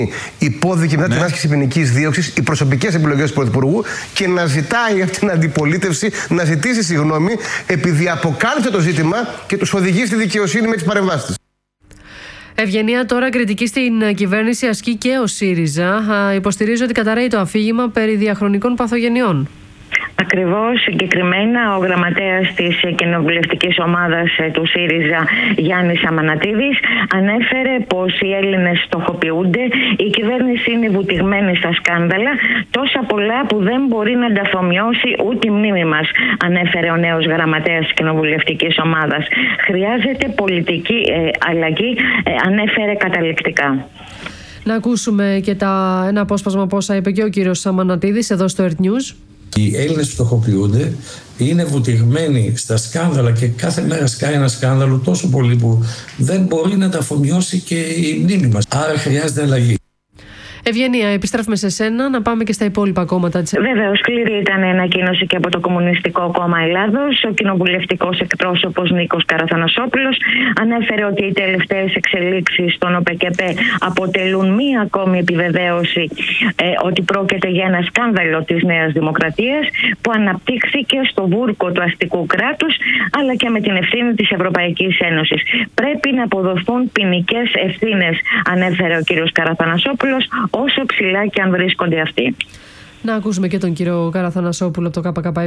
υπόδικη μετά την άσκηση ποινικής δίωξης, οι προσωπικές επιλογές του Πρωθυπουργού και να ζητάει από την αντιπολίτευση να ζητήσει συγγνώμη επειδή αποκάλυψε το ζήτημα και τους οδηγεί στη δικαιοσύνη με τις παρεμβάσεις της. Ευγενία, τώρα κριτική στην κυβέρνηση ασκεί και ο ΣΥΡΙΖΑ. Υποστηρίζει ότι καταρρέει το αφήγημα περί διαχρονικών παθογενειών. Ακριβώς, συγκεκριμένα ο γραμματέας της κοινοβουλευτικής ομάδας του ΣΥΡΙΖΑ, Γιάννης Αμανατίδης, ανέφερε πως οι Έλληνες στοχοποιούνται, η κυβέρνηση είναι βουτυγμένη στα σκάνδαλα, τόσα πολλά που δεν μπορεί να τα αφομοιώσει ούτε η μνήμη μας, ανέφερε ο νέος γραμματέας της κοινοβουλευτικής ομάδας. Χρειάζεται πολιτική αλλαγή, ανέφερε καταληκτικά. Να ακούσουμε και ένα απόσπασμα από όσα είπε και ο κύριος Αμανατίδης εδώ στο Earth News. Οι Έλληνες φτωχοποιούνται, είναι βουτυγμένοι στα σκάνδαλα και κάθε μέρα σκάει ένα σκάνδαλο τόσο πολύ που δεν μπορεί να τα αφομοιώσει και η μνήμη μας. Άρα χρειάζεται αλλαγή. Ευγενία, επιστρέφουμε σε σένα να πάμε και στα υπόλοιπα κόμματα της. Βεβαίως, σκληρή ήταν η ανακοίνωση και από το Κομμουνιστικό Κόμμα Ελλάδος. Ο κοινοβουλευτικός εκπρόσωπος Νίκος Καραθανασόπουλος ανέφερε ότι οι τελευταίες εξελίξεις στον ΟΠΚΠ αποτελούν μία ακόμη επιβεβαίωση ότι πρόκειται για ένα σκάνδαλο της Νέας Δημοκρατίας που αναπτύχθηκε στο βούρκο του αστικού κράτους αλλά και με την ευθύνη της Ευρωπαϊκής Ένωσης. Πρέπει να αποδοθούν ποινικές ευθύνες, ανέφερε ο κ. Καραθανασόπουλος, όσο ψηλά και αν βρίσκονται αυτοί. Να ακούσουμε και τον κύριο Καραθανασόπουλο από το ΚΚΕ.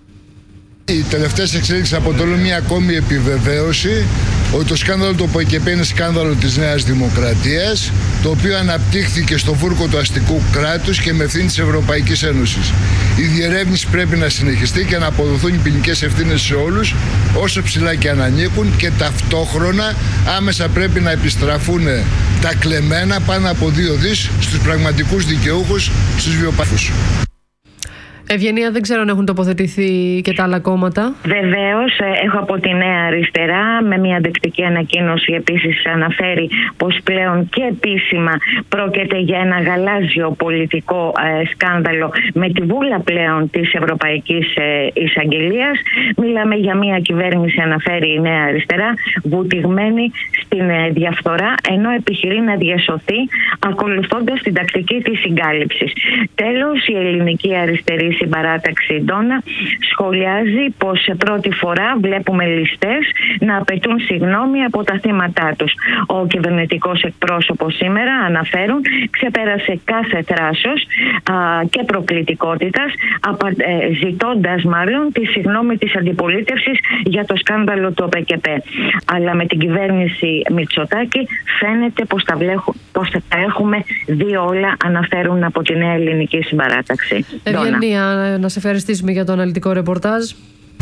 Οι τελευταίες εξελίξεις αποτελούν μια ακόμη επιβεβαίωση ότι το σκάνδαλο του ΟΠΚΠ είναι σκάνδαλο της Νέας Δημοκρατίας, το οποίο αναπτύχθηκε στο βούρκο του αστικού κράτους και με ευθύνη της Ευρωπαϊκής Ένωσης. Η διερεύνηση πρέπει να συνεχιστεί και να αποδοθούν οι ποινικές ευθύνες σε όλους, όσο ψηλά και αν ανήκουν, και ταυτόχρονα άμεσα πρέπει να επιστραφούν τα κλεμμένα πάνω από 2 δις στους πραγματικούς δικαιούχους, στους βιοπαθούς. Ευγενία, δεν ξέρω αν έχουν τοποθετηθεί και τα άλλα κόμματα. Βεβαίως, έχω από τη Νέα Αριστερά με μια αντεκτική ανακοίνωση επίσης αναφέρει πως πλέον και επίσημα πρόκειται για ένα γαλάζιο πολιτικό σκάνδαλο με τη βούλα πλέον της Ευρωπαϊκής Εισαγγελίας. Μιλάμε για μια κυβέρνηση, αναφέρει η Νέα Αριστερά, βουτυγμένη στην διαφθορά, ενώ επιχειρεί να διασωθεί ακολουθώντας την τακτική της συγκάλυψης. Τέλος, η ελληνική αριστερή συμπαράταξη Ντόνα σχολιάζει πως σε πρώτη φορά βλέπουμε ληστές να απαιτούν συγγνώμη από τα θύματά τους. Ο κυβερνητικός εκπρόσωπος σήμερα, αναφέρουν, ξεπέρασε κάθε θράσος και προκλητικότητας, ζητώντας μάλλον τη συγγνώμη της αντιπολίτευσης για το σκάνδαλο του ΟΠΚΠ. Αλλά με την κυβέρνηση Μητσοτάκη φαίνεται πως θα έχουμε δει όλα, αναφέρουν από τη Νέα Ελληνική Συμπαράταξη. Ευγενία, να σε ευχαριστήσουμε για το αναλυτικό ρεπορτάζ.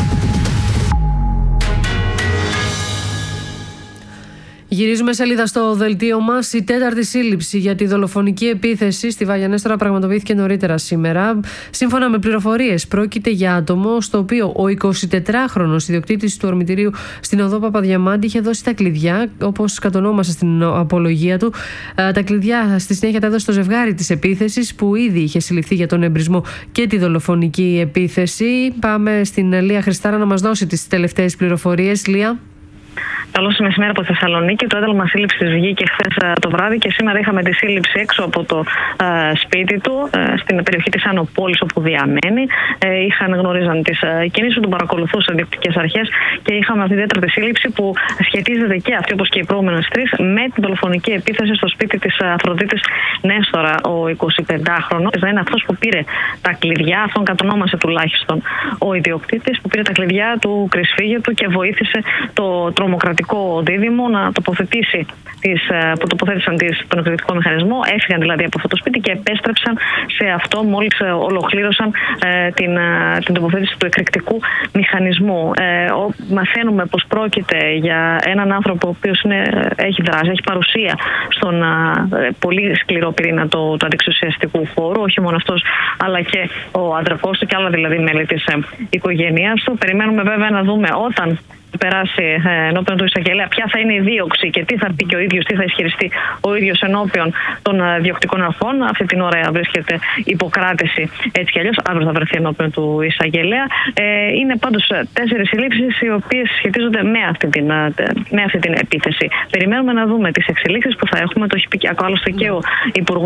Γυρίζουμε σελίδα στο δελτίο μας. Η τέταρτη σύλληψη για τη δολοφονική επίθεση στη Βαγιανέστορα πραγματοποιήθηκε νωρίτερα σήμερα. Σύμφωνα με πληροφορίες, πρόκειται για άτομο στο οποίο ο 24χρονος ιδιοκτήτης του ορμητηρίου στην οδό Παπαδιαμάντη είχε δώσει τα κλειδιά, όπως κατονόμασε στην απολογία του. Τα κλειδιά στη συνέχεια τα έδωσε στο ζευγάρι της επίθεσης, που ήδη είχε συλληφθεί για τον εμπρισμό και τη δολοφονική επίθεση. Πάμε στην Λία Χριστάρα να μας δώσει τις τελευταίες πληροφορίες. Λία. Καλώς μεσημέρι από Θεσσαλονίκη. Το ένταλμα σύλληψης βγήκε χθες το βράδυ και σήμερα είχαμε τη σύλληψη έξω από το σπίτι του, στην περιοχή της Άνω Πόλης όπου διαμένει. Γνωρίζαν τις κινήσεις του, τον παρακολουθούσαν διοικητικές αρχές και είχαμε αυτή τη τέταρτη σύλληψη που σχετίζεται και αυτή, όπως και οι προηγούμενες τρεις, με την δολοφονική επίθεση στο σπίτι της Αφροδίτης Νέστορα. Ο 25χρονος θα είναι αυτός που πήρε τα κλειδιά, αυτόν κατονόμασε τουλάχιστον ο ιδιοκτήτης, που πήρε τα κλειδιά του κρυσφύγετου και βοήθησε το τρομοκρατικό δίδυμο να τοποθετήσει που τοποθέτησαν τον εκρηκτικό μηχανισμό. Έφυγαν δηλαδή από αυτό το σπίτι και επέστρεψαν σε αυτό μόλις ολοκλήρωσαν την τοποθέτηση του εκρηκτικού μηχανισμού. Μαθαίνουμε πως πρόκειται για έναν άνθρωπο ο οποίος έχει δράσει, έχει παρουσία στον πολύ σκληρό πυρήνα του αντιεξουσιαστικού χώρου. Όχι μόνο αυτός, αλλά και ο αδερφός του και άλλα δηλαδή μέλη της οικογένειας του. Περιμένουμε βέβαια να δούμε όταν περάσει ενώπιον του εισαγγελέα ποια θα είναι η δίωξη και τι θα πει και ο ίδιος, τι θα ισχυριστεί ο ίδιος ενώπιον των διοκτικών αρχών. Αυτή την ώρα βρίσκεται υποκράτηση έτσι κι αλλιώς, αύριο θα βρεθεί ενώπιον του εισαγγελέα. Είναι πάντως 4 συλλήψεις οι οποίες σχετίζονται με αυτή την επίθεση. Περιμένουμε να δούμε τις εξελίξεις που θα έχουμε. Το έχει πει άλλωστε και ο Υπουργός